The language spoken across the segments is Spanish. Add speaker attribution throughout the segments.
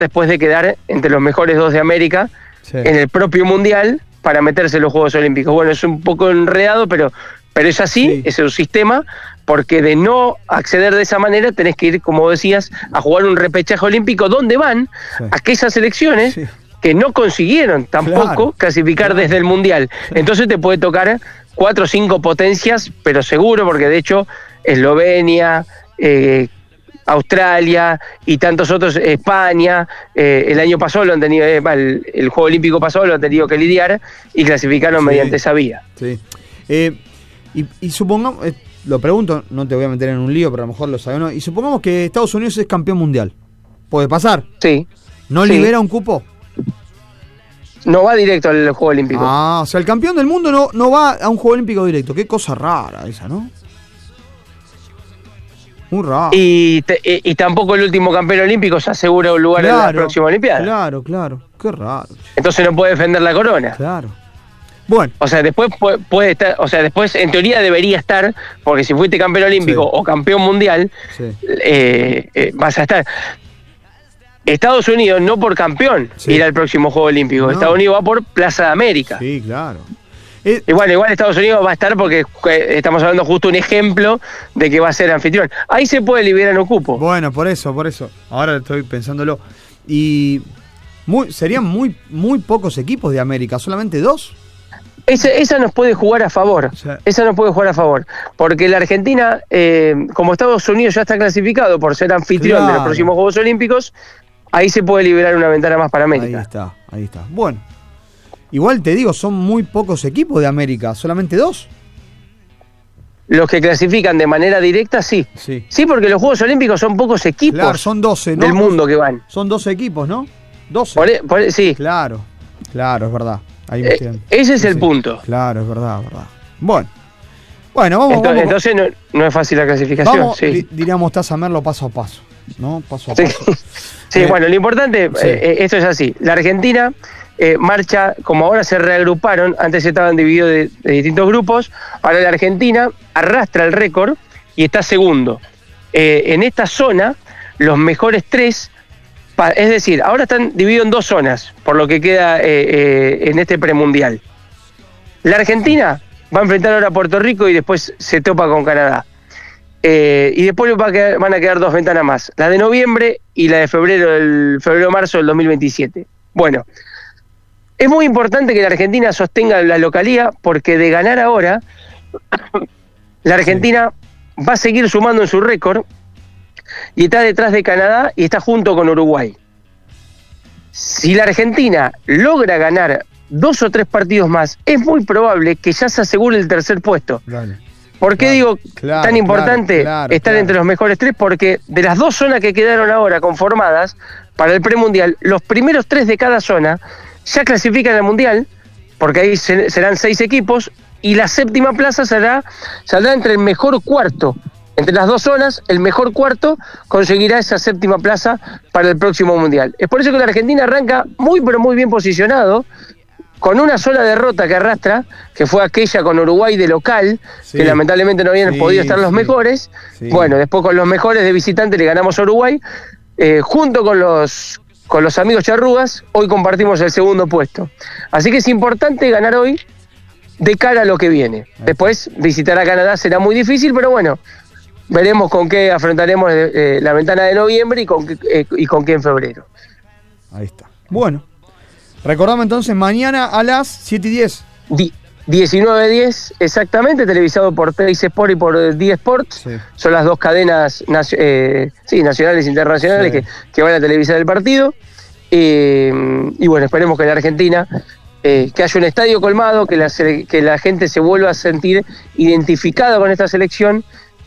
Speaker 1: después de quedar entre los mejores 2 de América en el propio Mundial para meterse en los Juegos Olímpicos. Bueno, es un poco enredado, pero es así, es el sistema, porque de no acceder de esa manera tenés que ir, como decías, a jugar un repechaje olímpico donde van aquellas selecciones que no consiguieron tampoco clasificar desde el Mundial. Entonces te puede tocar 4 o 5 potencias, pero seguro, porque de hecho Eslovenia, Australia y tantos otros, España, el año pasado lo han tenido, el Juego Olímpico pasado lo han tenido que lidiar y clasificaron mediante esa vía.
Speaker 2: Sí. Y supongamos, lo pregunto, no te voy a meter en un lío, pero a lo mejor lo sabes, ¿no? Y supongamos que Estados Unidos es campeón mundial. ¿Puede pasar?
Speaker 1: Sí.
Speaker 2: ¿No libera un cupo?
Speaker 1: No va directo al Juego Olímpico.
Speaker 2: O sea, el campeón del mundo no va a un Juego Olímpico directo. Qué cosa rara esa, ¿no? Muy raro.
Speaker 1: Y tampoco el último campeón olímpico se asegura un lugar en la próxima Olimpiada.
Speaker 2: Claro. Qué raro.
Speaker 1: Entonces no puede defender la corona.
Speaker 2: Claro. Bueno.
Speaker 1: O sea, después puede estar, o sea, después en teoría debería estar, porque si fuiste campeón olímpico o campeón mundial, vas a estar. Estados Unidos no por campeón ir al próximo Juego Olímpico. No. Estados Unidos va por Plaza de América.
Speaker 2: Sí, claro.
Speaker 1: Y bueno, igual Estados Unidos va a estar porque estamos hablando justo un ejemplo de que va a ser anfitrión. Ahí se puede liberar un cupo.
Speaker 2: Bueno, por eso. Ahora estoy pensándolo. Y serían muy pocos equipos de América, solamente 2.
Speaker 1: Esa nos puede jugar a favor. Esa nos puede jugar a favor. Porque la Argentina, como Estados Unidos ya está clasificado por ser anfitrión de los próximos Juegos Olímpicos, ahí se puede liberar una ventana más para América.
Speaker 2: Ahí está. Bueno. Igual te digo, son muy pocos equipos de América, solamente 2.
Speaker 1: Los que clasifican de manera directa, sí. Sí, porque los Juegos Olímpicos son pocos equipos.
Speaker 2: Claro, son 12, ¿no?
Speaker 1: Del mundo que van.
Speaker 2: Son 12 equipos, ¿no? 12.
Speaker 1: Sí.
Speaker 2: Claro, es verdad. Ahí me
Speaker 1: ese es el punto.
Speaker 2: Claro, es verdad. Bueno, vamos.
Speaker 1: Entonces no es fácil la clasificación.
Speaker 2: Vamos, diríamos Taza Merlo paso a paso, ¿no? Paso a paso.
Speaker 1: Sí, bueno, lo importante, esto es así. La Argentina marcha, como ahora se reagruparon, antes estaban divididos de distintos grupos, ahora la Argentina arrastra el récord y está segundo. En esta zona, los mejores 3, es decir, ahora están divididos en 2 zonas, por lo que queda en este premundial. La Argentina va a enfrentar ahora a Puerto Rico y después se topa con Canadá. Y después van a quedar 2 ventanas más, la de noviembre y la de febrero-marzo del 2027. Bueno, es muy importante que la Argentina sostenga la localía, porque de ganar ahora, la Argentina va a seguir sumando en su récord y está detrás de Canadá y está junto con Uruguay. Si la Argentina logra ganar 2 o 3 partidos más, es muy probable que ya se asegure el tercer puesto. ¿Por qué digo tan importante estar entre los mejores 3? Porque de las 2 zonas que quedaron ahora conformadas para el premundial, los primeros 3 de cada zona ya clasifican al Mundial, porque ahí serán 6 equipos, y la 7ª plaza saldrá entre el mejor cuarto. Entre las 2 zonas, el mejor cuarto conseguirá esa 7ª plaza para el próximo Mundial. Es por eso que la Argentina arranca muy pero muy bien posicionado, con una sola derrota que arrastra, que fue aquella con Uruguay de local, que lamentablemente no habían podido estar los mejores. Bueno, después con los mejores de visitante le ganamos a Uruguay, junto con los amigos charrúas, hoy compartimos el segundo puesto. Así que es importante ganar hoy de cara a lo que viene. Después visitar a Canadá será muy difícil, pero bueno, veremos con qué afrontaremos la ventana de noviembre y con qué en febrero.
Speaker 2: Ahí está. Bueno, recordamos entonces mañana a las 7:10.
Speaker 1: 19:10 exactamente, televisado por Teis Sport y por D Sports. Son las 2 cadenas nacionales e internacionales que van a televisar el partido. Y bueno, esperemos que en Argentina que haya un estadio colmado, que la gente se vuelva a sentir identificada con esta selección,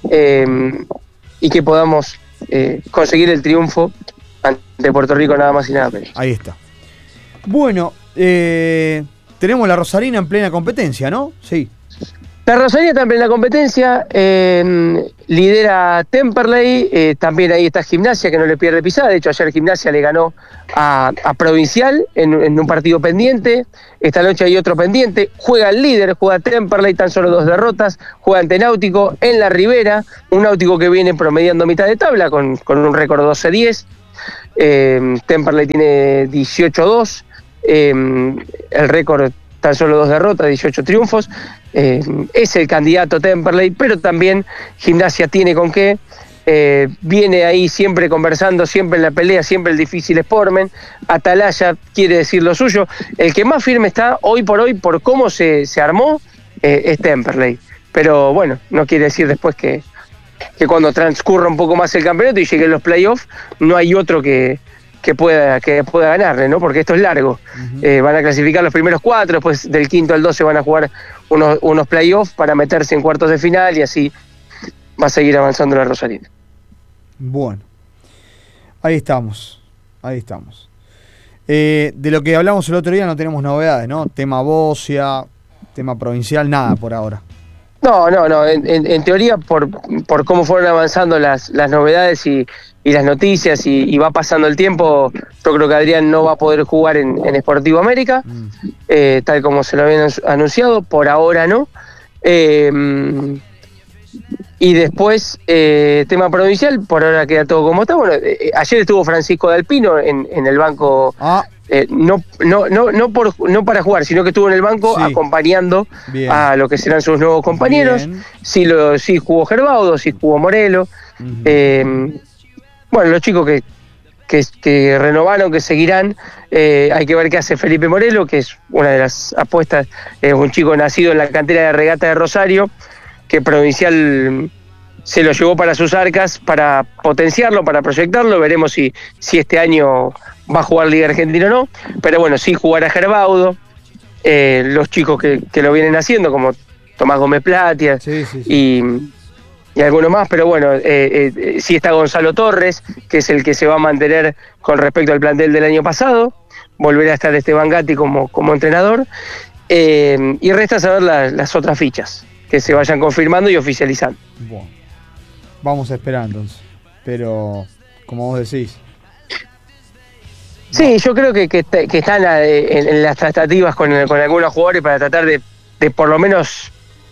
Speaker 1: y que podamos conseguir el triunfo ante Puerto Rico, nada más y nada menos.
Speaker 2: Ahí está. Bueno, tenemos la Rosarina en plena competencia, ¿no? Sí.
Speaker 1: La Rosarina está en plena competencia, lidera Temperley, también ahí está Gimnasia, que no le pierde pisada. De hecho, ayer Gimnasia le ganó a Provincial en un partido pendiente. Esta noche hay otro pendiente. Juega el líder, juega Temperley, tan solo 2 derrotas. Juega ante Náutico en la Ribera, un Náutico que viene promediando mitad de tabla con un récord 12-10. Temperley tiene 18-2, el récord tan solo 2 derrotas, 18 triunfos. Es el candidato Temperley, pero también Gimnasia tiene con qué. Viene ahí siempre conversando, siempre en la pelea, siempre el difícil Sportmen. Atalaya quiere decir lo suyo. El que más firme está hoy por cómo se armó es Temperley. Pero bueno, no quiere decir después que cuando transcurra un poco más el campeonato y lleguen los playoffs, no hay otro que pueda ganarle, ¿no? Porque esto es largo. Van a clasificar los primeros 4, después del 5 al 12 van a jugar unos playoffs para meterse en cuartos de final y así va a seguir avanzando la Rosarina.
Speaker 2: Bueno, ahí estamos. De lo que hablamos el otro día no tenemos novedades, ¿no? Tema Bocia, tema provincial, nada por ahora.
Speaker 1: No, en teoría por cómo fueron avanzando las novedades y las noticias y va pasando el tiempo, yo creo que Adrián no va a poder jugar en Sportivo América, tal como se lo habían anunciado, por ahora no. Y después, tema provincial, por ahora queda todo como está. Bueno, ayer estuvo Francisco Dalpino en el banco, no para jugar, sino que estuvo en el banco acompañando a lo que serán sus nuevos compañeros. Sí jugó Gerbaudo, sí jugó Morelo. Bueno, los chicos que renovaron, que seguirán, hay que ver qué hace Felipe Morelo, que es una de las apuestas, un chico nacido en la cantera de Regata de Rosario, que Provincial se lo llevó para sus arcas, para potenciarlo, para proyectarlo. Veremos si este año va a jugar Liga Argentina o no, pero bueno, sí jugará Gerbaudo, los chicos que lo vienen haciendo, como Tomás Gómez Platia y algunos más, pero bueno, sí está Gonzalo Torres, que es el que se va a mantener con respecto al plantel del año pasado, volverá a estar Esteban Gatti como entrenador, y resta saber las otras fichas que se vayan confirmando y oficializando.
Speaker 2: Bueno, vamos a esperar entonces, pero como vos decís.
Speaker 1: Sí, yo creo que están en las tratativas con algunos jugadores para tratar de por lo menos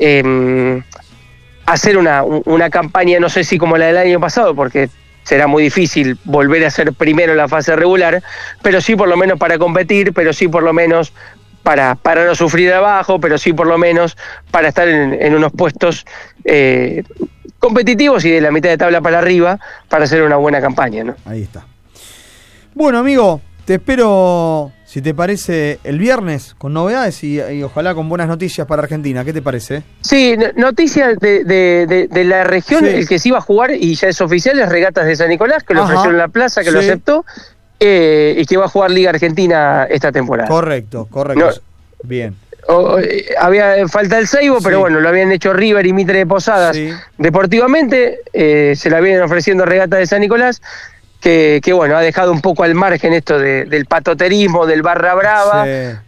Speaker 1: hacer una campaña, no sé si como la del año pasado, porque será muy difícil volver a ser primero en la fase regular, pero sí por lo menos para competir, pero sí por lo menos para no sufrir de abajo, pero sí por lo menos para estar en unos puestos competitivos y de la mitad de tabla para arriba, para hacer una buena campaña, ¿no?
Speaker 2: Ahí está. Bueno, amigo, te espero, si te parece, el viernes con novedades y ojalá con buenas noticias para Argentina. ¿Qué te parece?
Speaker 1: Sí, noticias de la región, el que sí va a jugar y ya es oficial es Regatas de San Nicolás, que lo ofreció en la plaza, que lo aceptó, y que va a jugar Liga Argentina esta temporada.
Speaker 2: Correcto. No, bien.
Speaker 1: Había falta el Seibo, pero bueno, lo habían hecho River y Mitre de Posadas deportivamente, se la vienen ofreciendo Regatas de San Nicolás, que bueno, ha dejado un poco al margen esto del patoterismo, del barra brava,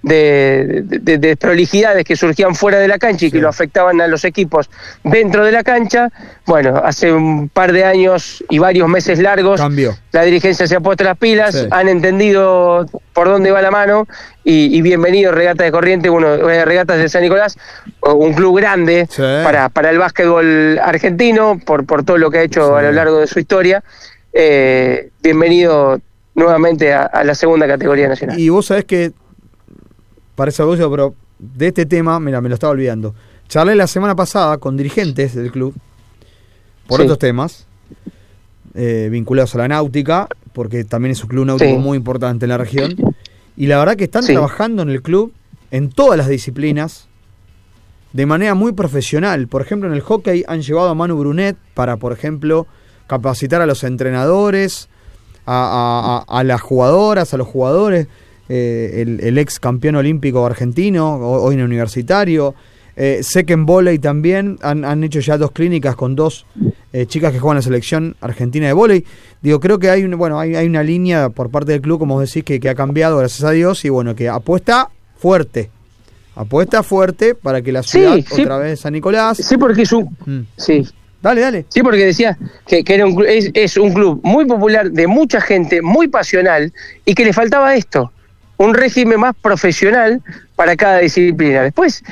Speaker 1: de prolijidades que surgían fuera de la cancha y que lo afectaban a los equipos dentro de la cancha. Bueno, hace un par de años y varios meses largos,
Speaker 2: cambió.
Speaker 1: La dirigencia se ha puesto las pilas, han entendido por dónde va la mano, y bienvenido Regatas de Corrientes, Regatas de San Nicolás, un club grande para el básquetbol argentino, por todo lo que ha hecho a lo largo de su historia. Bienvenido nuevamente a la segunda categoría nacional.
Speaker 2: Y vos sabés que parece orgullo, pero de este tema, mira, me lo estaba olvidando. Charlé la semana pasada con dirigentes del club por otros temas vinculados a la náutica, porque también es un club náutico muy importante en la región, y la verdad que están trabajando en el club en todas las disciplinas de manera muy profesional. Por ejemplo, en el hockey han llevado a Manu Brunet para, por ejemplo, capacitar a los entrenadores, a las jugadoras, a los jugadores, el ex campeón olímpico argentino, hoy en universitario. Sé que en vóley también han hecho ya 2 clínicas con 2 chicas que juegan en la selección argentina de vóley. Digo, creo que hay una línea por parte del club, como vos decís, que ha cambiado, gracias a Dios, y bueno, que apuesta fuerte para que la ciudad, otra vez San Nicolás.
Speaker 1: Sí, porque es un...
Speaker 2: Dale.
Speaker 1: Sí, porque decía que era es un club muy popular, de mucha gente, muy pasional, y que le faltaba esto, un régimen más profesional para cada disciplina. Después,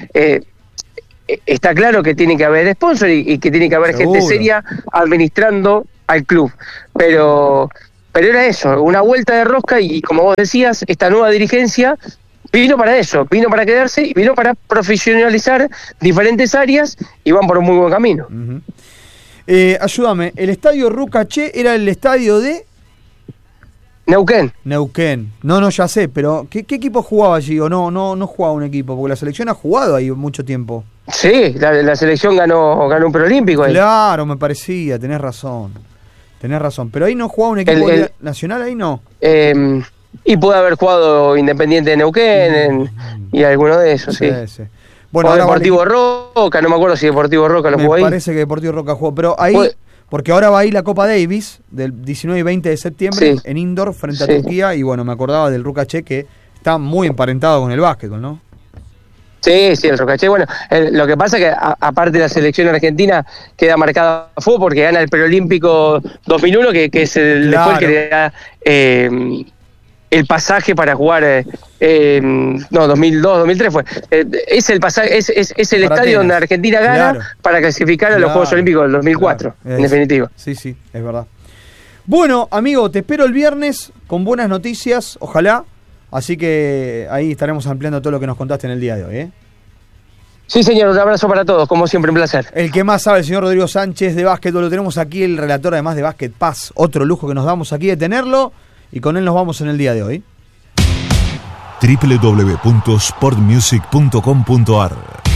Speaker 1: está claro que tiene que haber sponsor y que tiene que haber gente seria administrando al club, pero pero era eso, una vuelta de rosca y como vos decías, esta nueva dirigencia vino para eso, vino para quedarse y vino para profesionalizar diferentes áreas y van por un muy buen camino.
Speaker 2: Uh-huh. Ayúdame, el estadio Rucaché era el estadio de...
Speaker 1: Neuquén.
Speaker 2: No, ya sé, pero ¿qué equipo jugaba allí? ¿O no jugaba un equipo? Porque la selección ha jugado ahí mucho tiempo.
Speaker 1: Sí, la selección ganó un preolímpico ahí.
Speaker 2: Claro, me parecía, tenés razón. Pero ahí no jugaba un equipo nacional, ahí no.
Speaker 1: Y puede haber jugado Independiente de Neuquén y alguno de esos, sí. Bueno, ahora Deportivo Roca, no me acuerdo si Deportivo Roca lo jugó ahí.
Speaker 2: Me parece que Deportivo Roca jugó, pero ahí... Porque ahora va ahí la Copa Davis del 19 y 20 de septiembre en indoor frente a Turquía y bueno, me acordaba del Rucaché que está muy emparentado con el básquetbol, ¿no?
Speaker 1: Sí, el Rucaché, bueno, lo que pasa es que aparte de la selección argentina queda marcada a fuego porque gana el preolímpico 2001 que es el después que le da el pasaje para jugar 2002, 2003 fue. Es el pasaje, es el estadio Atenas, donde Argentina gana para clasificar a los Juegos Olímpicos del 2004, en definitiva.
Speaker 2: Sí, es verdad. Bueno, amigo, te espero el viernes con buenas noticias, ojalá. Así que ahí estaremos ampliando todo lo que nos contaste en el día de hoy, ¿eh?
Speaker 1: Sí, señor, un abrazo para todos, como siempre, un placer.
Speaker 2: El que más sabe, el señor Rodrigo Sánchez de básquetbol, lo tenemos aquí, el relator además de Básquet Paz. Otro lujo que nos damos aquí de tenerlo. Y con él nos vamos en el día de hoy.
Speaker 3: www.sportmusic.com.ar